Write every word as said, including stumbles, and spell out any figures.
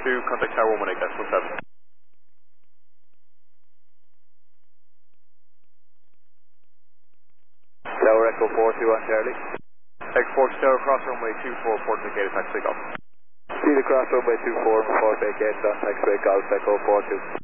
two, contact tower one one eight, decimal seven. Tower Echo four two on Charlie. Echo four two Tower, cross runway two four, port vacated, taxi takeoff. See the cross runway two four, report vacated on taxiway Golf Echo four two.